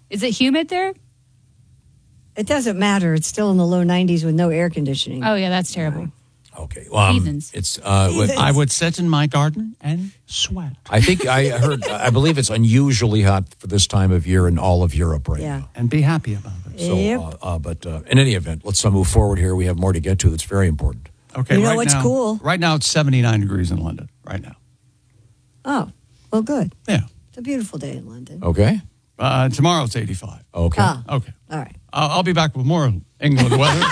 Is it humid there? It doesn't matter. It's still in the low nineties with no air conditioning. Oh, yeah, that's terrible. Okay. Um, Heathens. It's. Uh, Heathens. I would sit in my garden and sweat. I think I heard. I believe it's unusually hot for this time of year in all of Europe right Yeah. now. And be happy about it. So, Yep. uh, uh, but uh, in any event, let's uh, move forward here. We have more to get to. That's very important. Okay. You know right what's now, cool? Right now, it's seventy-nine degrees in London. Right now. Oh, well, good. Yeah. It's a beautiful day in London. Okay. Uh, tomorrow it's eighty-five. Okay. Ah, Okay. all right. Uh, I'll be back with more England weather.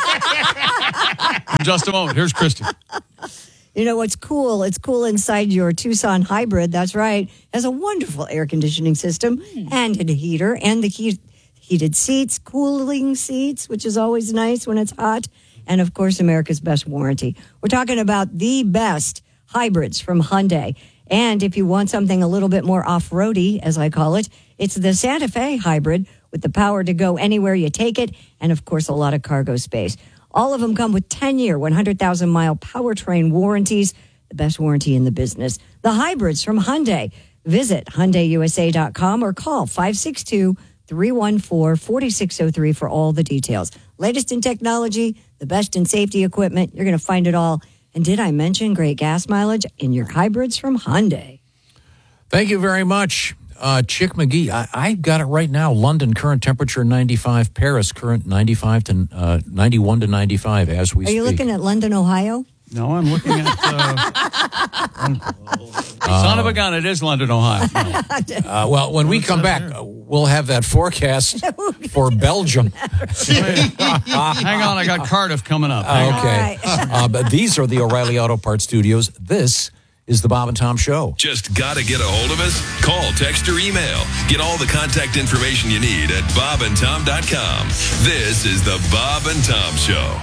In just a moment. Here's Christy. You know what's cool? It's cool inside your Tucson hybrid. That's right. It has a wonderful air conditioning system and a heater and the heat, heated seats, cooling seats, which is always nice when it's hot. And of course, America's best warranty. We're talking about the best hybrids from Hyundai. And if you want something a little bit more off-roady, as I call it, it's the Santa Fe hybrid with the power to go anywhere you take it. And of course, a lot of cargo space. All of them come with ten-year, one hundred thousand mile powertrain warranties, the best warranty in the business. The hybrids from Hyundai. Visit Hyundai U S A dot com or call five six two, three one four, four six zero three for all the details. Latest in technology, the best in safety equipment. You're going to find it all. And did I mention great gas mileage in your hybrids from Hyundai? Thank you very much, uh, Chick McGee. I, I got it right now. London current temperature ninety-five. Paris current ninety-five to uh, ninety-one to ninety-five as we Are speak. you looking at London, Ohio? No, I'm looking at. Uh, son of a gun, it is London, Ohio. No. Uh, well, when we come back, uh, we'll have that forecast for Belgium. Hang on, I got Cardiff coming up. Hang on. Okay. Uh, but these are the O'Reilly Auto Parts Studios. This is the Bob and Tom Show. Just got to get a hold of us? Call, text, or email. Get all the contact information you need at bob and tom dot com. This is the Bob and Tom Show.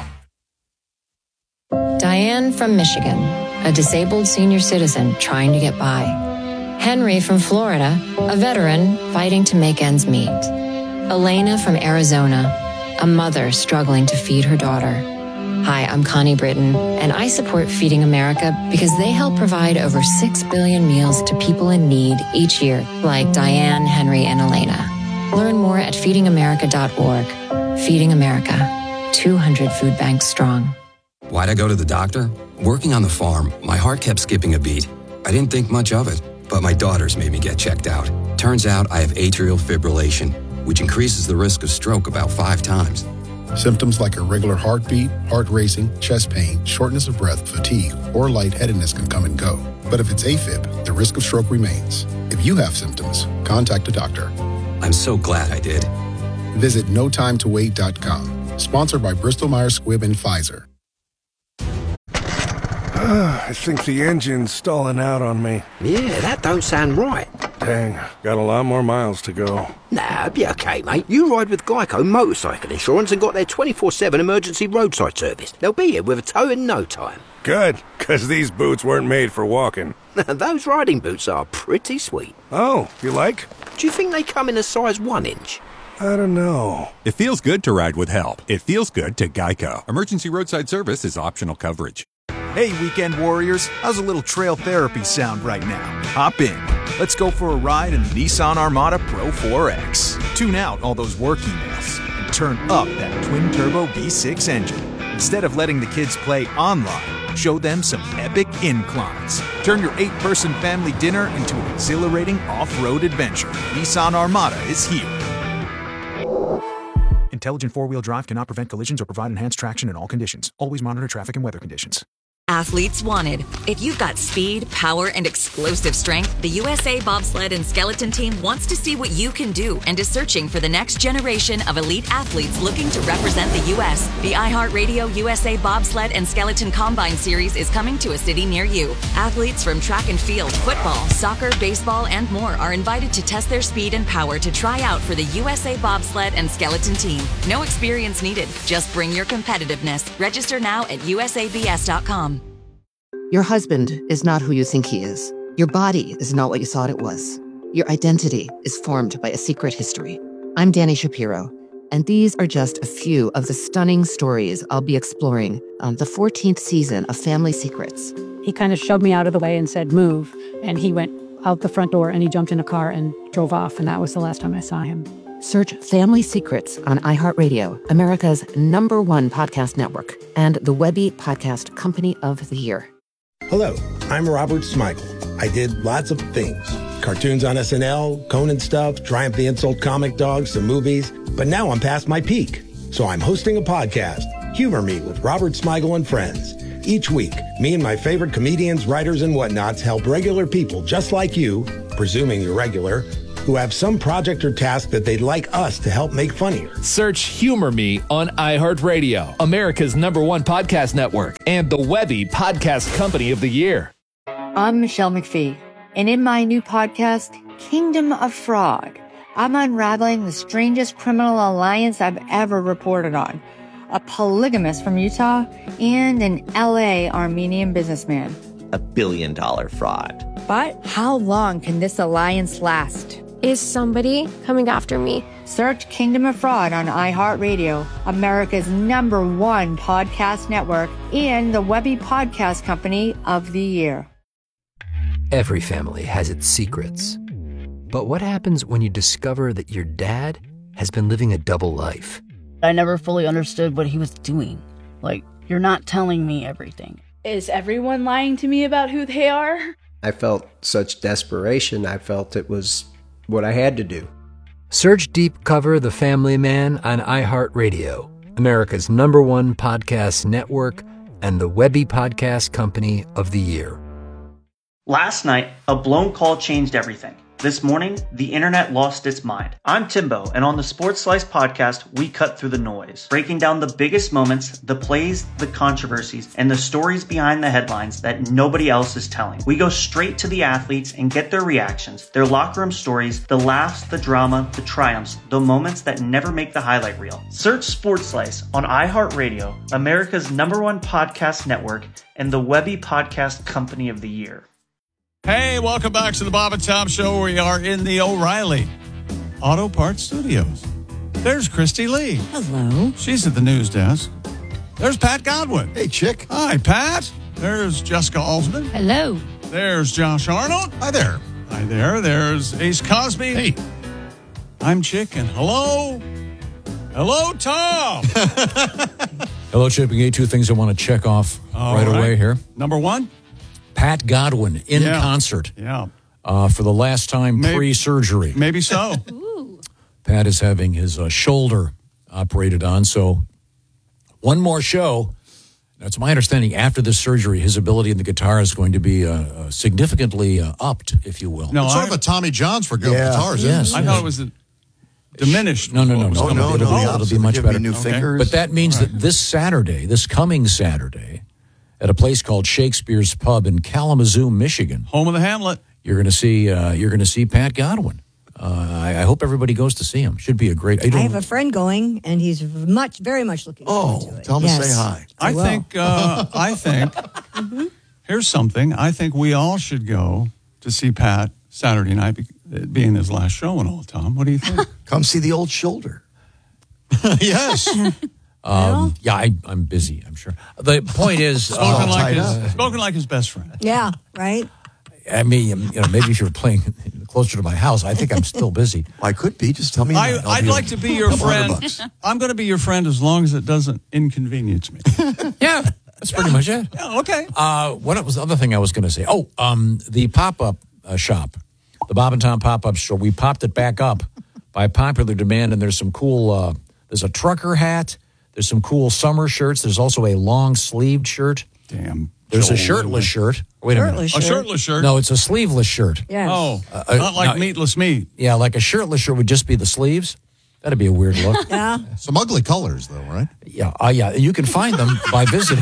Diane from Michigan, a disabled senior citizen trying to get by. Henry from Florida, a veteran fighting to make ends meet. Elena from Arizona, a mother struggling to feed her daughter. Hi, I'm Connie Britton, and I support Feeding America because they help provide over six billion meals to people in need each year, like Diane, Henry, and Elena. Learn more at feeding america dot org. Feeding America, two hundred food banks strong. Why'd I go to the doctor? Working on the farm, my heart kept skipping a beat. I didn't think much of it, but my daughters made me get checked out. Turns out I have atrial fibrillation, which increases the risk of stroke about five times. Symptoms like irregular heartbeat, heart racing, chest pain, shortness of breath, fatigue, or lightheadedness can come and go. But if it's AFib, the risk of stroke remains. If you have symptoms, contact a doctor. I'm so glad I did. Visit no time to wait dot com. Sponsored by Bristol Myers Squibb and Pfizer. I think the engine's stalling out on me. Yeah, that don't sound right. Dang, got a lot more miles to go. Nah, be okay, mate. You ride with Geico Motorcycle Insurance and got their twenty-four seven emergency roadside service. They'll be here with a tow in no time. Good, because these boots weren't made for walking. Those riding boots are pretty sweet. Oh, you like? Do you think they come in a size one inch? I don't know. It feels good to ride with help. It feels good to Geico. Emergency roadside service is optional coverage. Hey, weekend warriors, how's a little trail therapy sound right now? Hop in. Let's go for a ride in the Nissan Armada Pro four X. Tune out all those work emails and turn up that twin-turbo V six engine. Instead of letting the kids play online, show them some epic inclines. Turn your eight-person family dinner into an exhilarating off-road adventure. Nissan Armada is here. Intelligent four-wheel drive cannot prevent collisions or provide enhanced traction in all conditions. Always monitor traffic and weather conditions. Athletes wanted. If you've got speed, power, and explosive strength, the U S A Bobsled and Skeleton Team wants to see what you can do and is searching for the next generation of elite athletes looking to represent the U S. The iHeartRadio U S A Bobsled and Skeleton Combine Series is coming to a city near you. Athletes from track and field, football, soccer, baseball, and more are invited to test their speed and power to try out for the U S A Bobsled and Skeleton Team. No experience needed. Just bring your competitiveness. Register now at U S A B S dot com. Your husband is not who you think he is. Your body is not what you thought it was. Your identity is formed by a secret history. I'm Danny Shapiro, and these are just a few of the stunning stories I'll be exploring on the fourteenth season of Family Secrets. He kind of shoved me out of the way and said, move. And he went out the front door and he jumped in a car and drove off. And that was the last time I saw him. Search Family Secrets on iHeartRadio, America's number one podcast network, and the Webby Podcast Company of the Year. Hello, I'm Robert Smigel. I did lots of things. Cartoons on S N L, Conan stuff, Triumph the Insult Comic Dog, some movies. But now I'm past my peak. So I'm hosting a podcast, Humor Me with Robert Smigel and Friends. Each week, me and my favorite comedians, writers, and whatnots help regular people just like you, presuming you're regular, who have some project or task that they'd like us to help make funnier. Search Humor Me on iHeartRadio, America's number one podcast network, and the Webby Podcast Company of the Year. I'm Michelle McPhee, and in my new podcast, Kingdom of Fraud, I'm unraveling the strangest criminal alliance I've ever reported on. A polygamist from Utah and an L A Armenian businessman. A billion dollar fraud. But how long can this alliance last? Is somebody coming after me? Search Kingdom of Fraud on iHeartRadio, America's number one podcast network, and the Webby Podcast Company of the Year. Every family has its secrets. But what happens when you discover that your dad has been living a double life? I never fully understood what he was doing. Like, you're not telling me everything. Is everyone lying to me about who they are? I felt such desperation. I felt it was what I had to do. Search Deep Cover The Family Man on iHeartRadio, America's number one podcast network, and the Webby Podcast Company of the Year. Last night, a blown call changed everything. This morning, the internet lost its mind. I'm Timbo, and on the Sports Slice podcast, we cut through the noise, breaking down the biggest moments, the plays, the controversies, and the stories behind the headlines that nobody else is telling. We go straight to the athletes and get their reactions, their locker room stories, the laughs, the drama, the triumphs, the moments that never make the highlight reel. Search Sports Slice on iHeartRadio, America's number one podcast network, and the Webby Podcast Company of the Year. Hey, welcome back to the Bob and Tom Show. We are in the O'Reilly Auto Parts Studios. There's Christy Lee. Hello. She's at the news desk. There's Pat Godwin. Hey, chick. Hi, Pat. There's Jessica Alsman. Hello. There's Josh Arnold. Hi there. Hi there. There's Ace Cosby. Hey. I'm Chick, and hello. Hello, Tom. Hello, Chick. We got two things I want to check off All right, right away here. Number one. Pat Godwin in yeah. concert. Yeah. Uh, for the last time maybe, pre-surgery. Maybe so. Pat is having his uh, shoulder operated on. So one more show. That's my understanding. After this surgery, his ability in the guitar is going to be uh, uh, significantly uh, upped, if you will. No, it's sort I, of a Tommy John's for good yeah. guitars, yes, isn't it? I thought it was a diminished. No, no, no. no. Oh, no, it'll, no, be, no. it'll be much better. New okay. fingers. But that means right. that this Saturday, this coming Saturday, at a place called Shakespeare's Pub in Kalamazoo, Michigan, home of the Hamlet, you're going to see uh, you're going to see Pat Godwin. Uh, I, I hope everybody goes to see him. Should be a great. I, I have a friend going, and he's much, very much looking oh, forward to it. Tell him yes. to say hi. I, I think. Uh, I think. mm-hmm. Here's something. I think we all should go to see Pat Saturday night, be, being his last show and all. Tom, what do you think? Come see the old shoulder. Yes. Um, yeah, I, I'm busy, I'm sure. The point is... spoken, uh, like his, spoken like his best friend. Yeah, right? I mean, you know, maybe if you're playing closer to my house, I think I'm still busy. I could be. Just tell me. I, I'd like to be your friend. I'm going to be your friend as long as it doesn't inconvenience me. Yeah, that's pretty much it. Yeah, okay. Uh, what was the other thing I was going to say? Oh, um, the pop-up uh, shop, the Bob and Tom pop-up store. We popped it back up by popular demand, and there's some cool... Uh, there's a trucker hat. There's some cool summer shirts. There's also a long-sleeved shirt. Damn. There's Joel a shirtless shirt. Wait shirtless a minute. shirt. A shirtless shirt? No, it's a sleeveless shirt. Yes. Oh, uh, uh, not like no, meatless meat. Yeah, like a shirtless shirt would just be the sleeves. That'd be a weird look. Yeah. Some ugly colors, though, right? Yeah, uh, yeah. You can find them by visiting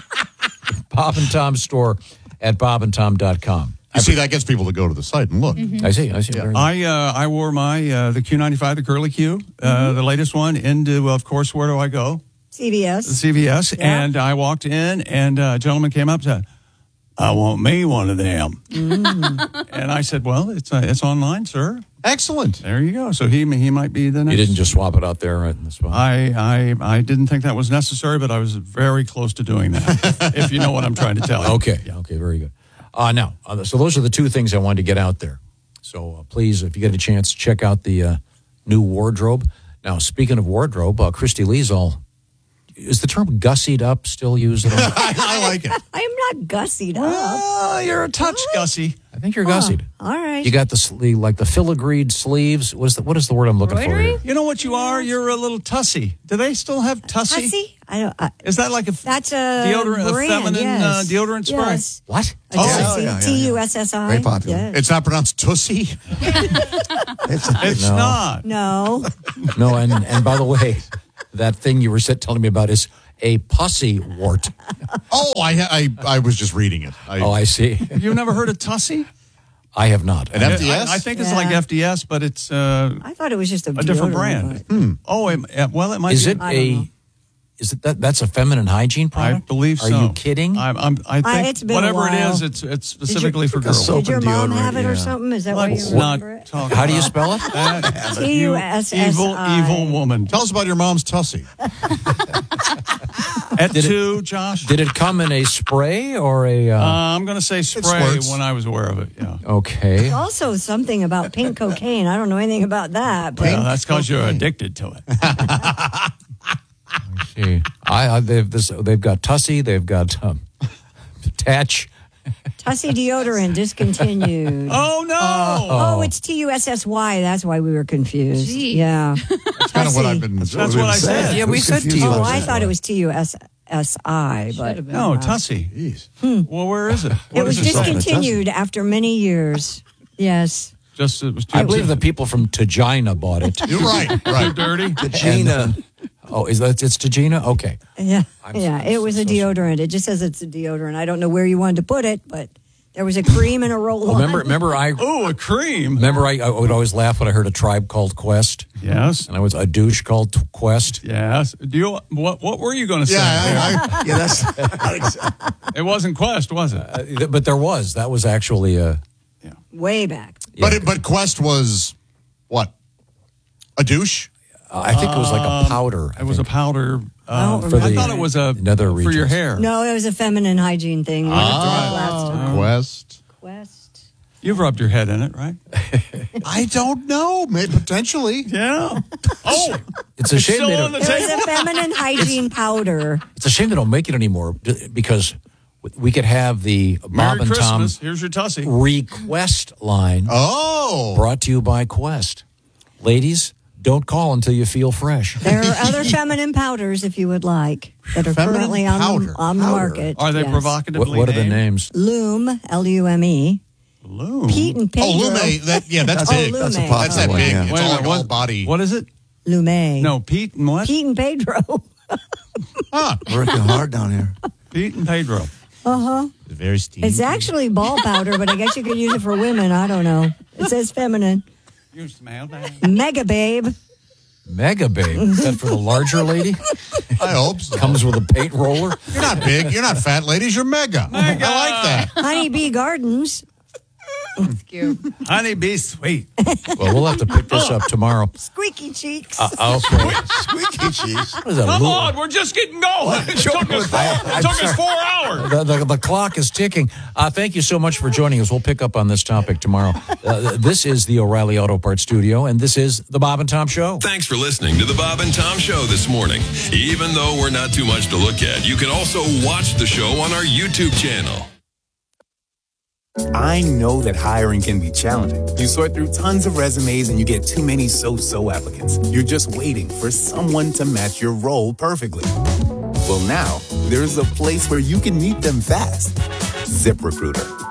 Bob and Tom's store at bob and tom dot com. You see, that gets people to go to the site and look. Mm-hmm. I see. I see. Yeah. I uh, I wore my uh, the Q ninety-five, the curly Q, uh, mm-hmm. the latest one, into, of course, where do I go? C V S. C V S. Yeah. And I walked in, and a gentleman came up and said, I want me one of them. Mm. And I said, well, it's uh, it's online, sir. Excellent. There you go. So he he might be the next. You didn't just swap it out there right in the spot. I, I, I didn't think that was necessary, but I was very close to doing that, if you know what I'm trying to tell you. Okay. Yeah, okay, very good. Uh, now, uh, so those are the two things I wanted to get out there. So uh, please, if you get a chance, check out the uh, new wardrobe. Now, speaking of wardrobe, uh, Christy Lee's all, is the term gussied up still used at all? I like it. I'm not gussied up. Oh, you're a touch gussy. I think you're gussied. All right. You got the, sle- like the filigreed sleeves. What is, the, what is the word I'm looking for here? You know what you are? You're a little tussy. Do they still have tussy? Tussy? I don't. I, Is that like a that's a deodorant, brand, a feminine yes. uh, deodorant spray? Yes. What? A Tussy, T U S S I. Very popular. Yes. It's not pronounced Tussie. It's, It's No. not. No. No, and, and by the way, that thing you were sit- telling me about is a pussy wart. Oh, I, I I was just reading it. I, Oh, I see. You've never heard of tussy? I have not. An F D S? I, I think it's Yeah. like F D S, but it's uh, I thought it was just a, a different deodorant, brand. but- Hmm. Oh, it, uh, well, it might Is be. it I don't know. a? Is it that? That's a feminine hygiene I product. believe so. Are you kidding? I'm, I'm, I think I- it's been a whatever it while. is, it's it's specifically for Like a girls. soap Did your and mom deodorant, have it or yeah. something? Is that why Let's you not remember it? talk How do you about spell it? that. T U S S I. Evil, evil woman. Tell us about your mom's Tussie. At Did it- two, Josh? Did it come in a spray or a? Uh, Uh, I'm going to say spray squirts. when I was aware of it, yeah. okay. Also, something about pink cocaine. I don't know anything about that. But Well, that's because you're addicted to it. See, I, I they've this they've got Tussie. They've got um, Tatch. Tussy deodorant discontinued. Oh, no. Oh, it's T U S S Y. That's why we were confused. Gee. Yeah. That's kind of what I've been. That's what I said. Yeah, we Who's said confused? T U S S Oh, Y. I thought it was T U S S I, but Should've been. No, Tussie. Jeez. Well, where is it? it What was is it say? discontinued after many years. Yes. Just it was too, I believe the people from Tajina bought it. You're right. too Right. dirty. Gina. Oh, is that it's Tajina? Okay. Yeah. I'm yeah. so- It was so- a deodorant. It just says it's a deodorant. I don't know where you wanted to put it, but there was a cream and a roll Oh, on. remember, remember, I Oh, a cream. remember I, I would always laugh when I heard a tribe called Quest, Yes. and I was a douche called T- Quest. Yes. Do you what what were you going to say? Yeah, I, I, Yeah, that's. It wasn't Quest, was it? Uh, but there was that was actually a. Way back. but it, but Quest was what? A douche? Uh, I think it was like a powder. I It was a think. powder. Uh, For I the thought it was a nether for your regions. hair. No, it was a feminine hygiene thing. We looked at it last time. Quest. Quest. You've rubbed your head in it, right? I don't know. Maybe potentially. Yeah. Oh, It's a shame still they on don't. the It was a feminine hygiene powder. It's a shame they don't make it anymore because we could have the Bob Merry and Tom Christmas. Here's your Tussie. Request line Oh. brought to you by Quest. Ladies, don't call until you feel fresh. There are other feminine powders, if you would like, that are Feminine currently on the, powder. on the Powder. market. Are they Yes. provocatively What, what are the named? names? Lume, L U M E. Lume. Pete and Pedro. Oh, Lume. That, yeah, that's Oh, big. Lume. That's a That's popular That's that one, big. yeah. It's Wait a all, minute, all what- body. What is it? Lume. No, Pete and what? Pete and Pedro. Huh. Working hard down here. Pete and Pedro. Uh-huh. Very steamy. It's actually ball powder, but I guess you could use it for women. I don't know. It says feminine. You smell that? Mega Babe. Mega Babe. Is that for the larger lady? I hope so. Comes with a paint roller. You're not big. You're not fat, ladies. You're mega. Mega. I like that. Honey Bee Gardens. It's cute. Honey bee sweet. Well, we'll have to pick this up tomorrow. Squeaky Cheeks. Uh, okay. Squeaky cheese. What is that? Come Lu- on, we're just getting going. It took us four, it took us four hours. The, the, the clock is ticking. Uh, thank you so much for joining us. We'll pick up on this topic tomorrow. Uh, this is the O'Reilly Auto Parts Studio, and this is the Bob and Tom Show. Thanks for listening to the Bob and Tom Show this morning. Even though we're not too much to look at, you can also watch the show on our YouTube channel. I know that hiring can be challenging. You sort through tons of resumes and you get too many so-so applicants. You're just waiting for someone to match your role perfectly. Well, now there's a place where you can meet them fast. ZipRecruiter.